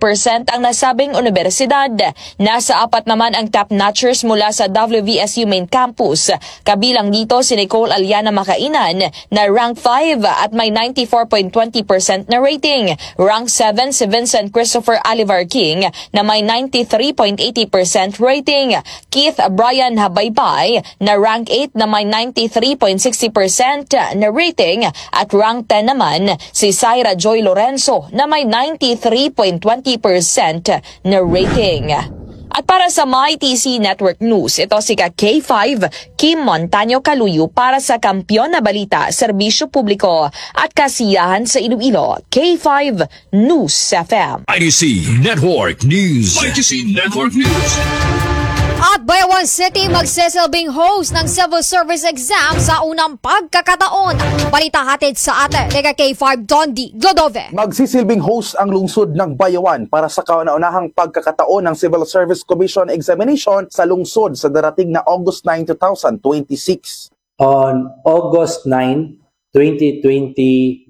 ang nasabing universidad. Nasa 4 naman ang top notchers mula sa WVSU main campus. Kabilang dito si Nicole Aliana Makainan na rank 5 at may 94.20% na rating. Rank 7 si Vincent Christopher Alivar King na may 93.80% rating. Keith Brian Habaybay na rank 8 na may 93.60% na rating at rank 10 naman si Syra Joy Lorenzo na may 93.20% na rating. At para sa MyTC Network News, ito si K5 Kim Montaño Caluyo para sa Kampiyon na Balita, Serbisyo Publiko at Kasiyahan sa Iloilo. K5 News FM. MyTC Network News. MyTC Network News. At Bayawan City magsisilbing host ng civil service exam sa unang pagkakataon. Balita hatid sa atin ni K5 Dondi Glodove. Magsisilbing host ang lungsod ng Bayawan para sa kauna-unahang pagkakataon ng Civil Service Commission examination sa lungsod sa darating na August 9, 2026. On August 9, 2026,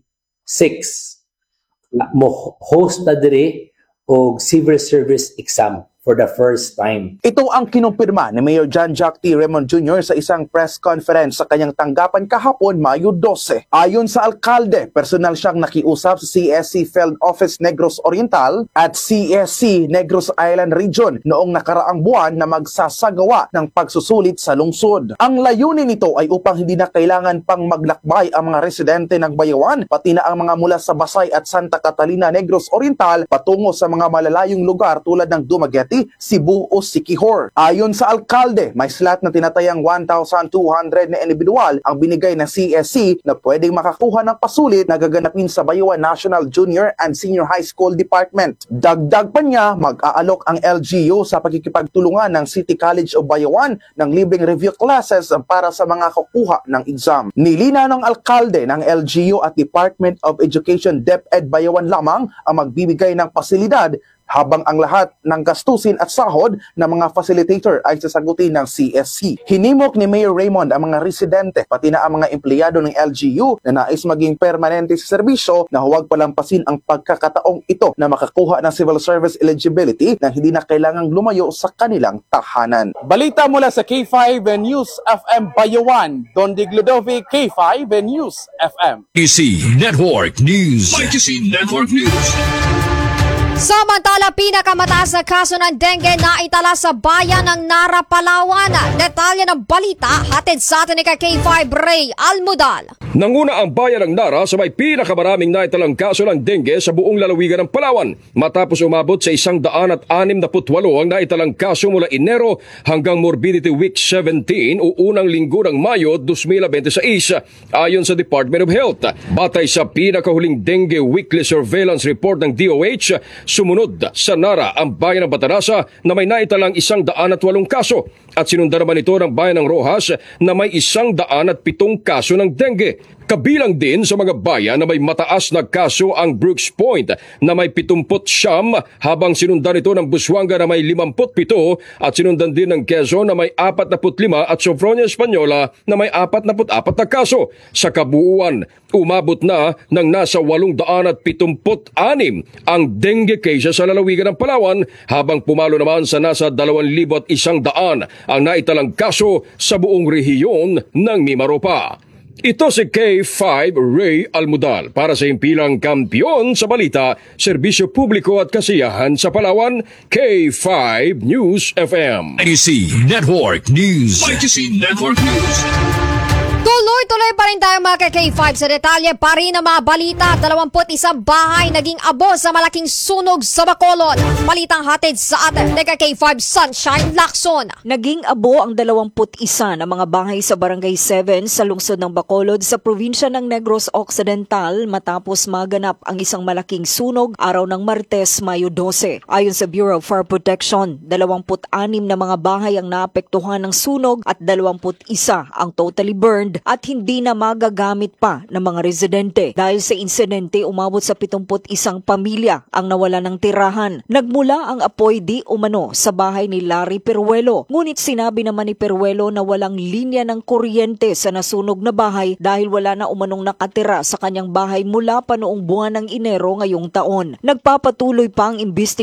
mo host na dire og civil service exam for the first time. Ito ang kinumpirma ni Mayor John Jack T. Raymond Jr. sa isang press conference sa kanyang tanggapan kahapon, Mayo 12. Ayon sa alkalde, personal siyang nakiusap sa CSC Field Office Negros Oriental at CSC Negros Island Region noong nakaraang buwan na magsasagawa ng pagsusulit sa lungsod. Ang layunin nito ay upang hindi na kailangan pang maglakbay ang mga residente ng Bayawan, pati na ang mga mula sa Basay at Santa Catalina Negros Oriental patungo sa mga malalayong lugar tulad ng Dumaguete, Cebu o Siquijor. Ayon sa alkalde, may slot na tinatayang 1,200 na individual ang binigay ng CSC na pwedeng makakuha ng pasulit na gaganapin sa Bayawan National Junior and Senior High School Department. Dagdag pa niya, mag-aalok ang LGU sa pagkikipagtulungan ng City College of Bayawan ng libreng review classes para sa mga kukuha ng exam. Nilina ng alkalde ng LGU at Department of Education DepEd Bayawan lamang ang magbibigay ng pasilidad habang ang lahat ng gastusin at sahod ng mga facilitator ay sasagutin ng CSC. Hinimok ni Mayor Raymond ang mga residente pati na ang mga empleyado ng LGU na nais maging permanente sa serbisyo na huwag palampasin ang pagkakataong ito na makakuha ng civil service eligibility nang hindi na kailangang lumayo sa kanilang tahanan. Balita mula sa K5 News FM Bayawan, Dondi Glodove, K5 News FM. MyTC Network News. MyTC Network News. Samantala, pinakamataas na kaso ng dengue na itala sa bayan ng Nara, Palawan. Detalye ng balita hatid sa atin ni K5 Ray Almudal. Nanguna ang bayan ng Nara sa may pinakamaraming naitalang kaso ng dengue sa buong lalawigan ng Palawan matapos umabot sa 168 ang naitalang kaso mula Enero hanggang Morbidity Week 17 o unang linggo ng Mayo 2026 ayon sa Department of Health. Batay sa pinakahuling dengue weekly surveillance report ng DOH, sumunod sa Nara ang bayan ng Batanasa na may naitalang 108 kaso at sinundan naman ito ng bayan ng Rojas na may 107 kaso ng dengue. Kabilang din sa mga bayan na may mataas na kaso ang Brooks Point na may 70 habang sinundan ito ng Busuanga na may 57 at sinundan din ng Quezon na may 45 at Sofronia Española na may 44 na kaso. Sa kabuuan, umabot na ng nasa 876 ang dengue cases sa lalawigan ng Palawan habang pumalo naman sa nasa 2,100 ang naitalang kaso sa buong rehiyon ng Mimaropa. Ito si K5 Ray Almudal para sa Himpilang Kampiyon sa Balita, Serbisyo Publiko at Kasiyahan sa Palawan, K5 News FM. MyTC Network News. MyTC Network News. Tuloy-tuloy pa rin tayo mga K5 sa detalye pa rin ang mga balita. 21 bahay naging abo sa malaking sunog sa Bacolod. Balitang hatid sa atin ni K5 Sunshine Lacson. Naging abo ang 21 na mga bahay sa Barangay 7 sa lungsod ng Bacolod sa probinsya ng Negros Occidental matapos maganap ang isang malaking sunog araw ng Martes, Mayo 12. Ayon sa Bureau of Fire Protection, 26 na mga bahay ang naapektuhan ng sunog at 21 ang totally burned at hindi na magagamit pa ng mga residente. Dahil sa insidente, umabot sa 71 pamilya ang nawala ng tirahan. Nagmula ang apoy di umano sa bahay ni Larry Peruelo. Ngunit sinabi naman ni Peruelo na walang linya ng kuryente sa nasunog na bahay dahil wala na umanong nakatira sa kanyang bahay mula pa noong buwan ng Enero ngayong taon. Nagpapatuloy pa ang